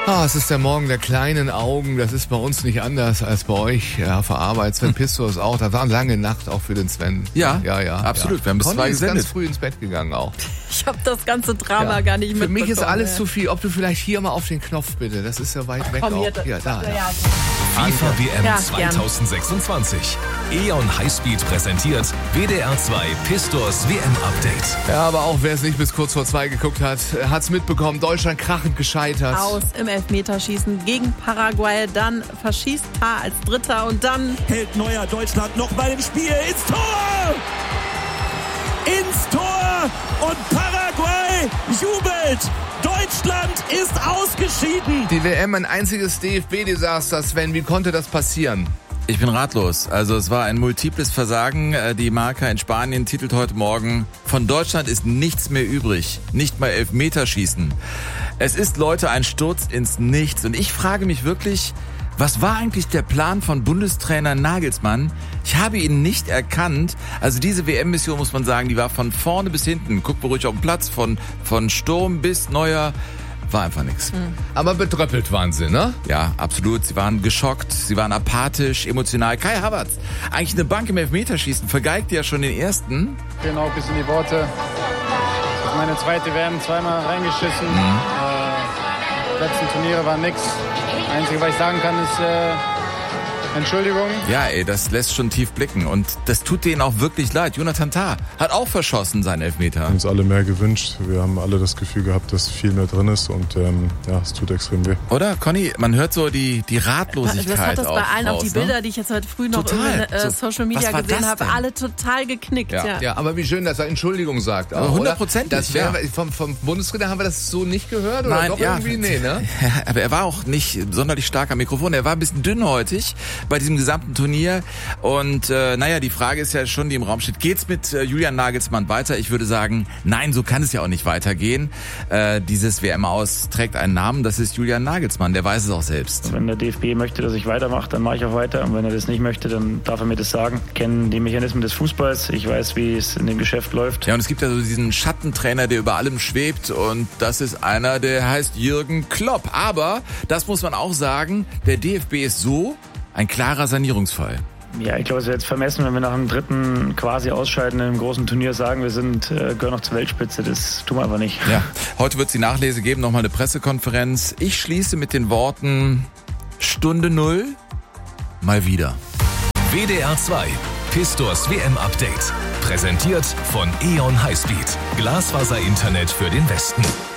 Es ist der Morgen der kleinen Augen. Das ist bei uns nicht anders als bei euch auf der Arbeit. Sven Pistorius auch. Das war eine lange Nacht auch für den Sven. Ja, absolut. Wir haben bis 2 gesendet. Ist ganz früh ins Bett gegangen auch. Ich habe das ganze Drama gar nicht mitbekommen. Für mich ist alles zu viel. Ob du vielleicht hier mal auf den Knopf bitte. Das ist ja weit weg Komm, auch. Hier, da. FIFA WM Ja, 2026. E.ON Highspeed präsentiert WDR 2 Pistors WM Update. Ja, aber auch wer es nicht bis kurz vor 2 geguckt hat, hat's mitbekommen. Deutschland krachend gescheitert. Aus im Elfmeterschießen gegen Paraguay. Dann verschießt Paar als Dritter und dann hält Neuer Deutschland noch bei dem Spiel ins Tor! Ins Tor! Und Paraguay jubelt! Deutschland ist ausgeschieden! Die WM ein einziges DFB-Desaster, Sven. Wie konnte das passieren? Ich bin ratlos. Also es war ein multiples Versagen. Die Marca in Spanien titelt heute Morgen: Von Deutschland ist nichts mehr übrig. Nicht mal Elfmeterschießen. Es ist, Leute, ein Sturz ins Nichts. Und ich frage mich wirklich, was war eigentlich der Plan von Bundestrainer Nagelsmann? Ich habe ihn nicht erkannt. Also diese WM-Mission, muss man sagen, die war von vorne bis hinten. Guckt mal ruhig auf den Platz, von Sturm bis Neuer. War einfach nichts. Aber betröppelt waren sie, ne? Ja, absolut. Sie waren geschockt, sie waren apathisch, emotional. Kai Havertz, eigentlich eine Bank im Elfmeterschießen, vergeigt ja schon den ersten. Fehlen auch ein bisschen die Worte. Das ist meine zweite WM, zweimal reingeschissen. Die letzten Turniere waren nix. Das Einzige, was ich sagen kann, ist Entschuldigung. Ja, das lässt schon tief blicken und das tut denen auch wirklich leid. Jonathan Tah hat auch verschossen seinen Elfmeter. Wir haben uns alle mehr gewünscht. Wir haben alle das Gefühl gehabt, dass viel mehr drin ist und es tut extrem weh. Oder, Conny? Man hört so die Ratlosigkeit das hat das bei allen raus, auch die Bilder, die ich jetzt heute früh noch in Social Media gesehen habe, alle total geknickt. Ja, aber wie schön, dass er Entschuldigung sagt. 100%. Ja. Vom Bundestrainer haben wir das so nicht gehört? Oder Nein, doch irgendwie? Nee, ne? Aber er war auch nicht sonderlich stark am Mikrofon. Er war ein bisschen dünnhäutig bei diesem gesamten Turnier. Und die Frage ist ja schon, die im Raum steht, geht's mit Julian Nagelsmann weiter? Ich würde sagen, nein, so kann es ja auch nicht weitergehen. Dieses WM-Aus trägt einen Namen, das ist Julian Nagelsmann, der weiß es auch selbst. Wenn der DFB möchte, dass ich weitermache, dann mache ich auch weiter. Und wenn er das nicht möchte, dann darf er mir das sagen. Ich kenne die Mechanismen des Fußballs, ich weiß, wie es in dem Geschäft läuft. Ja, und es gibt ja so diesen Schattentrainer, der über allem schwebt, und das ist einer, der heißt Jürgen Klopp. Aber, das muss man auch sagen, der DFB ist so ein klarer Sanierungsfall. Ja, ich glaube, es wäre jetzt vermessen, wenn wir nach dem dritten quasi Ausscheiden in einem großen Turnier sagen, wir gehören noch zur Weltspitze. Das tun wir einfach nicht. Ja, heute wird es die Nachlese geben, nochmal eine Pressekonferenz. Ich schließe mit den Worten: Stunde 0, mal wieder. WDR 2 Pistors WM Update. Präsentiert von E.ON Highspeed. Glasfaser-Internet für den Westen.